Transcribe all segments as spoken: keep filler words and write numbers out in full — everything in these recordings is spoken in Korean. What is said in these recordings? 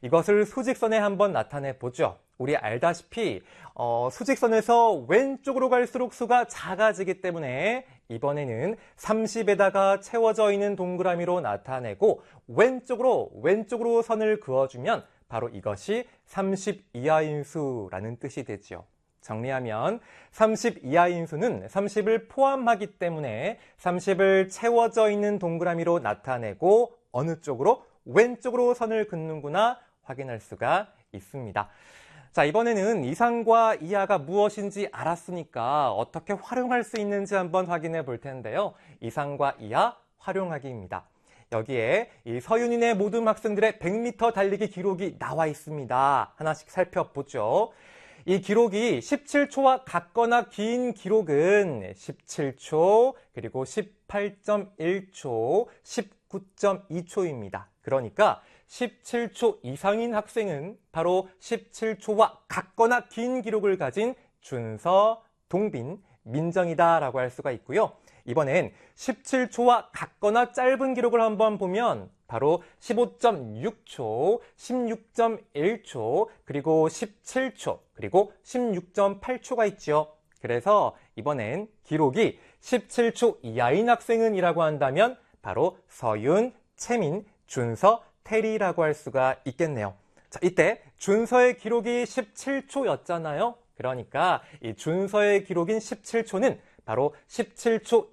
이것을 수직선에 한번 나타내 보죠. 우리 알다시피 어, 수직선에서 왼쪽으로 갈수록 수가 작아지기 때문에 이번에는 삼십에다가 채워져 있는 동그라미로 나타내고 왼쪽으로 왼쪽으로 선을 그어주면 바로 이것이 삼십 이하인 수라는 뜻이 되죠. 정리하면 삼십 이하인 수는 삼십을 포함하기 때문에 삼십을 채워져 있는 동그라미로 나타내고 어느 쪽으로? 왼쪽으로 선을 긋는구나 확인할 수가 있습니다. 자, 이번에는 이상과 이하가 무엇인지 알았으니까 어떻게 활용할 수 있는지 한번 확인해 볼 텐데요. 이상과 이하 활용하기입니다. 여기에 이 서윤이네 모든 학생들의 백 미터 달리기 기록이 나와 있습니다. 하나씩 살펴보죠. 이 기록이 십칠 초와 같거나 긴 기록은 십칠 초, 그리고 십팔 점 일 초, 십구 점 이 초입니다. 그러니까 십칠 초 이상인 학생은 바로 십칠 초와 같거나 긴 기록을 가진 준서, 동빈, 민정이다라고 할 수가 있고요. 이번엔 십칠 초와 같거나 짧은 기록을 한번 보면 바로 십오 점 육 초, 십육 점 일 초, 그리고 십칠 초, 그리고 십육 점 팔 초가 있죠. 그래서 이번엔 기록이 십칠 초 이하인 학생은 이라고 한다면 바로 서윤, 채민, 준서, 태리라고 할 수가 있겠네요. 자, 이때 준서의 기록이 십칠 초였잖아요. 그러니까 이 준서의 기록인 십칠 초는 바로 십칠 초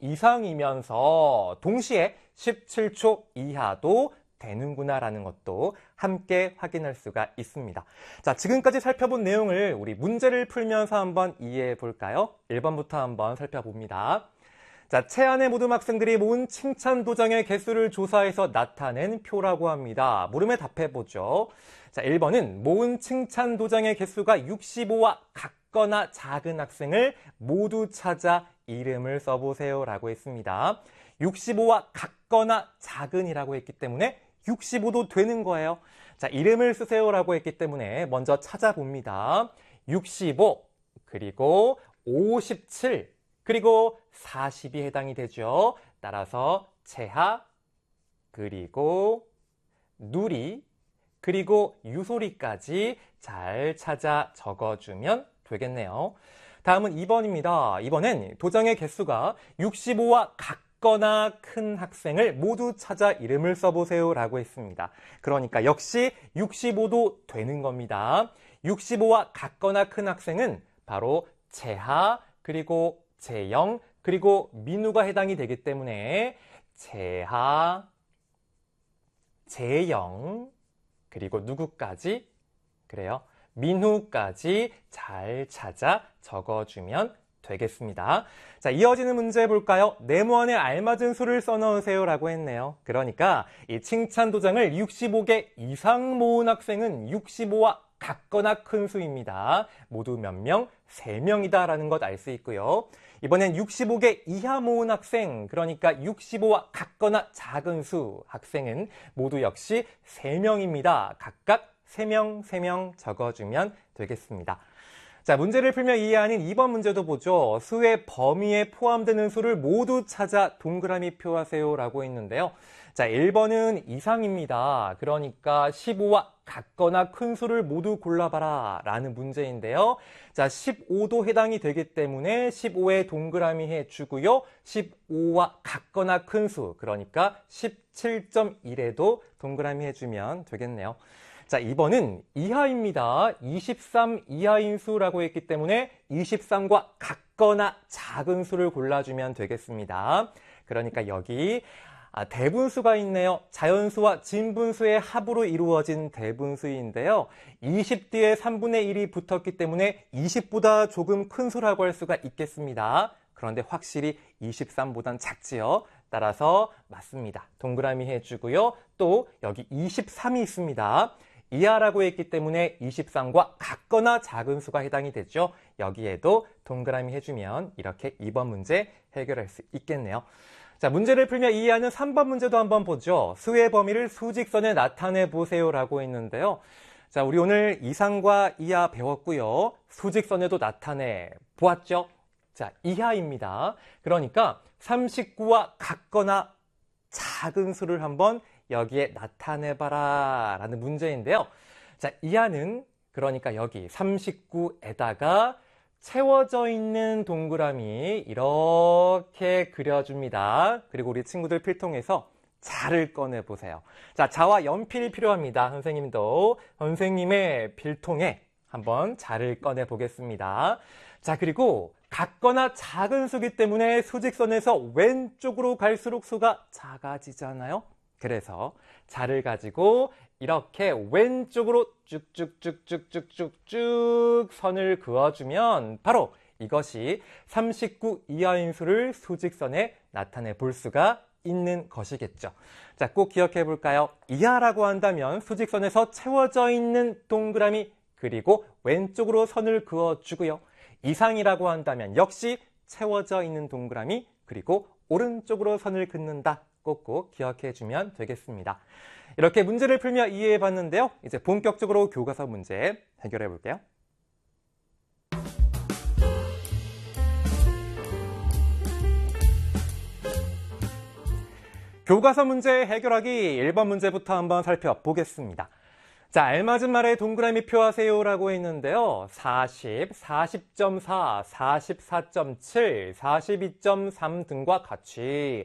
이상이면서 동시에 십칠 초 이하도 되는구나라는 것도 함께 확인할 수가 있습니다. 자, 지금까지 살펴본 내용을 우리 문제를 풀면서 한번 이해해 볼까요? 일 번부터 한번 살펴봅니다. 자, 채안의 모든 학생들이 모은 칭찬 도장의 개수를 조사해서 나타낸 표라고 합니다. 물음에 답해보죠. 자, 일 번은 모은 칭찬 도장의 개수가 육십오와 같거나 작은 학생을 모두 찾아 이름을 써보세요 라고 했습니다. 육십오와 같거나 작은이라고 했기 때문에 육십오도 되는 거예요. 자, 이름을 쓰세요 라고 했기 때문에 먼저 찾아봅니다. 육십오, 그리고 오십칠, 그리고 사십이 해당이 되죠. 따라서 채하, 그리고 누리, 그리고 유소리까지 잘 찾아 적어주면 되겠네요. 다음은 이 번입니다. 이번엔 도장의 개수가 육십오와 같거나 큰 학생을 모두 찾아 이름을 써보세요 라고 했습니다. 그러니까 역시 육십오도 되는 겁니다. 육십오와 같거나 큰 학생은 바로 채하, 그리고 재영, 그리고 민우가 해당이 되기 때문에 재하, 재영, 그리고 누구까지? 그래요. 민우까지 잘 찾아 적어주면 되겠습니다. 자, 이어지는 문제 볼까요? 네모안에 알맞은 수를 써넣으세요 라고 했네요. 그러니까 이 칭찬 도장을 육십오 개 이상 모은 학생은 육십오와 같거나 큰 수입니다. 모두 몇 명? 세 명이다 라는 것 알 수 있고요. 이번엔 육십오 개 이하 모은 학생, 그러니까 육십오와 같거나 작은 수 학생은 모두 역시 세 명입니다. 각각 세 명, 세 명 적어주면 되겠습니다. 자, 문제를 풀며 이해하는 이 번 문제도 보죠. 수의 범위에 포함되는 수를 모두 찾아 동그라미 표하세요 라고 했는데요. 자, 일 번은 이상입니다. 그러니까 십오와 같거나 큰 수를 모두 골라봐라 라는 문제인데요. 자, 십오도 해당이 되기 때문에 십오에 동그라미 해주고요. 십오와 같거나 큰 수, 그러니까 십칠 점 일에도 동그라미 해주면 되겠네요. 자, 이 번은 이하입니다. 이십삼 이하인 수라고 했기 때문에 이십삼과 같거나 작은 수를 골라주면 되겠습니다. 그러니까 여기 아, 대분수가 있네요. 자연수와 진분수의 합으로 이루어진 대분수인데요. 이십 뒤에 삼분의 일이 붙었기 때문에 이십보다 조금 큰 수라고 할 수가 있겠습니다. 그런데 확실히 이십삼보단 작지요. 따라서 맞습니다. 동그라미 해주고요. 또 여기 이십삼이 있습니다. 이하라고 했기 때문에 이십삼과 같거나 작은 수가 해당이 되죠. 여기에도 동그라미 해주면 이렇게 이 번 문제 해결할 수 있겠네요. 자, 문제를 풀며 이해하는 삼 번 문제도 한번 보죠. 수의 범위를 수직선에 나타내 보세요 라고 했는데요. 자, 우리 오늘 이상과 이하 배웠고요. 수직선에도 나타내 보았죠. 자, 이하입니다. 그러니까 삼십구와 같거나 작은 수를 한번 여기에 나타내봐라 라는 문제인데요. 자, 이하는 그러니까 여기 삼십구에다가 채워져 있는 동그라미 이렇게 그려줍니다. 그리고 우리 친구들 필통에서 자를 꺼내보세요. 자, 자와 연필이 필요합니다. 선생님도 선생님의 필통에 한번 자를 꺼내보겠습니다. 자, 그리고 같거나 작은 수기 때문에 수직선에서 왼쪽으로 갈수록 수가 작아지잖아요. 그래서 자를 가지고 이렇게 왼쪽으로 쭉쭉쭉쭉쭉쭉쭉 선을 그어주면 바로 이것이 삼십구 이하인 수를 수직선에 나타내 볼 수가 있는 것이겠죠. 자, 꼭 기억해 볼까요? 이하라고 한다면 수직선에서 채워져 있는 동그라미 그리고 왼쪽으로 선을 그어주고요. 이상이라고 한다면 역시 채워져 있는 동그라미 그리고 오른쪽으로 선을 긋는다. 꼭꼭 기억해 주면 되겠습니다. 이렇게 문제를 풀며 이해해 봤는데요. 이제 본격적으로 교과서 문제 해결해 볼게요. 교과서 문제 해결하기 일 번 문제부터 한번 살펴보겠습니다. 자, 알맞은 말에 동그라미 표하세요 라고 했는데요. 사십, 사십 점 사, 사십사 점 칠, 사십이 점 삼 등과 같이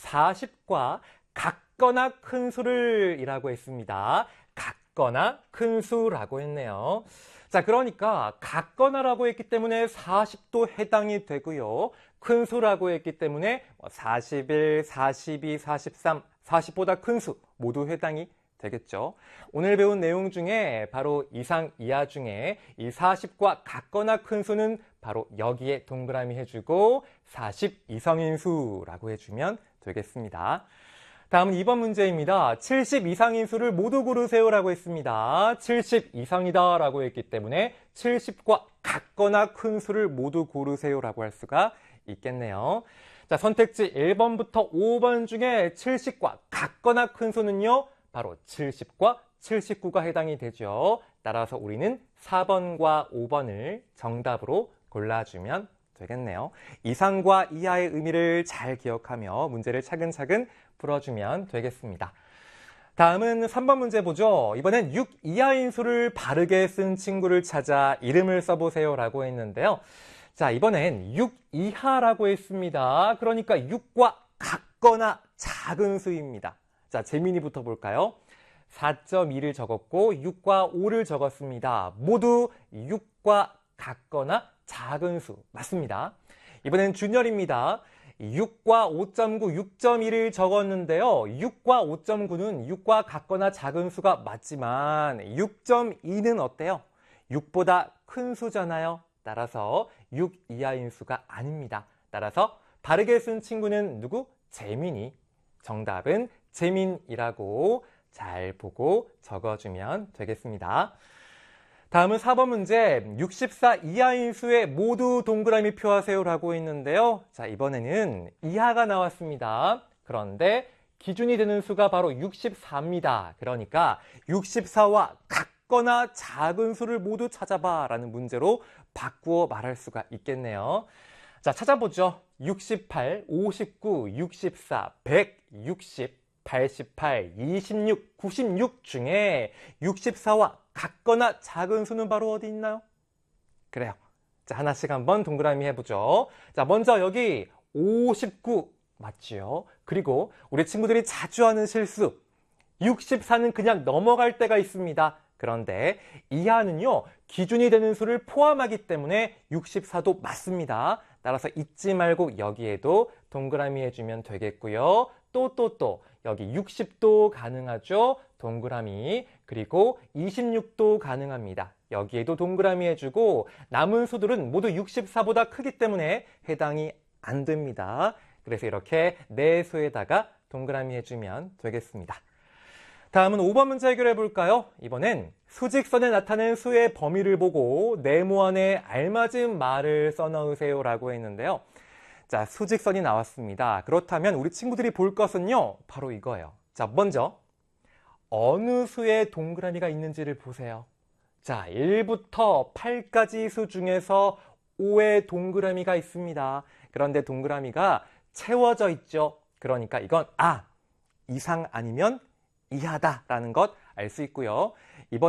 사십과 같거나 큰 수를 이라고 했습니다. 같거나 큰 수라고 했네요. 자, 그러니까 같거나라고 했기 때문에 사십도 해당이 되고요. 큰 수라고 했기 때문에 사십일, 사십이, 사십삼, 사십보다 큰 수 모두 해당이 되겠죠. 오늘 배운 내용 중에 바로 이상, 이하 중에 이 사십과 같거나 큰 수는 바로 여기에 동그라미 해주고 사십 이상인 수라고 해주면 되겠습니다. 다음은 이 번 문제입니다. 칠십 이상인 수를 모두 고르세요 라고 했습니다. 칠십 이상이다 라고 했기 때문에 칠십과 같거나 큰 수를 모두 고르세요 라고 할 수가 있겠네요. 자, 선택지 일 번부터 오 번 중에 칠십과 같거나 큰 수는요, 바로 칠십과 칠십구가 해당이 되죠. 따라서 우리는 사 번과 오 번을 정답으로 골라주면 되겠네요. 이상과 이하의 의미를 잘 기억하며 문제를 차근차근 풀어주면 되겠습니다. 다음은 삼 번 문제 보죠. 이번엔 육 이하인 수를 바르게 쓴 친구를 찾아 이름을 써보세요 라고 했는데요. 자, 이번엔 육 이하라고 했습니다. 그러니까 육과 같거나 작은 수입니다. 자, 재민이부터 볼까요? 사 점 이를 적었고 육과 오를 적었습니다. 모두 육과 같거나 작은 수 맞습니다. 이번엔 준열입니다. 육과 오 점 구, 육 점 일을 적었는데요. 육과 오 점 구는 육과 같거나 작은 수가 맞지만 육 점 이는 어때요? 육보다 큰 수잖아요. 따라서 육 이하인 수가 아닙니다. 따라서 바르게 쓴 친구는 누구? 재민이. 정답은 재민이라고 잘 보고 적어주면 되겠습니다. 다음은 사 번 문제, 육십사 이하인 수에 모두 동그라미 표하세요 라고 했는데요. 자, 이번에는 이하가 나왔습니다. 그런데 기준이 되는 수가 바로 육십사입니다. 그러니까 육십사와 같거나 작은 수를 모두 찾아봐 라는 문제로 바꾸어 말할 수가 있겠네요. 자, 찾아보죠. 육십팔, 오십구, 육십사, 백육십, 팔십팔, 이십육, 구십육 중에 육십사와 같거나 작은 수는 바로 어디 있나요? 그래요. 자, 하나씩 한번 동그라미 해보죠. 자, 먼저 여기 오십구 맞지요? 그리고 우리 친구들이 자주 하는 실수, 육십사는 그냥 넘어갈 때가 있습니다. 그런데 이하는요, 기준이 되는 수를 포함하기 때문에 육십사도 맞습니다. 따라서 잊지 말고 여기에도 동그라미 해주면 되겠고요. 또, 또, 또 여기 육십도 가능하죠. 동그라미. 그리고 이십육도 가능합니다. 여기에도 동그라미 해주고 남은 수들은 모두 육십사보다 크기 때문에 해당이 안 됩니다. 그래서 이렇게 네 수에다가 동그라미 해주면 되겠습니다. 다음은 오 번 문제 해결해 볼까요? 이번엔 수직선에 나타낸 수의 범위를 보고 네모 안에 알맞은 말을 써넣으세요 라고 했는데요. 자, 수직선이 나왔습니다. 그렇다면 우리 친구들이 볼 것은요, 바로 이거예요. 자, 먼저 어느 수에 동그라미가 있는지를 보세요. 자, 일부터 팔까지 수 중에서 오에 동그라미가 있습니다. 그런데 동그라미가 채워져 있죠. 그러니까 이건 아, 이상 아니면 이하다라는 것 알 수 있고요.